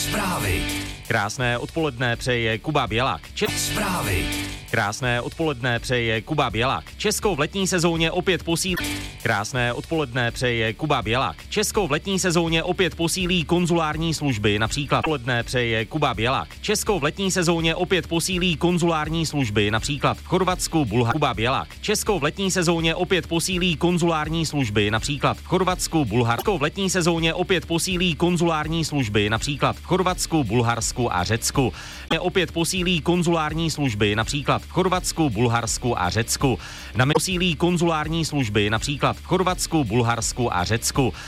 Zprávy. Krásné odpoledne přeje Kuba Bělák. Zprávy. Krásné odpoledne přeje Kuba Bělák. Česko v letní sezóně opět posílí. Krásné odpoledne přeje Kuba Bělák. Česko v letní sezóně opět posílí konzulární služby, například. Odpoledne přeje Kuba Bělák. Česko v letní sezóně opět posílí konzulární služby, například v Chorvatsku, Kuba Bělák. Česko v letní sezóně opět posílí konzulární služby, například v Chorvatsku, Bulharsku. V letní sezóně opět posílí konzulární služby, například v Chorvatsku, Bulharsku a Řecku. Opět posílí konzulární služby, například v Chorvatsku, Bulharsku a Řecku. Posílí konzulární služby, například v Chorvatsku, Bulharsku a Řecku.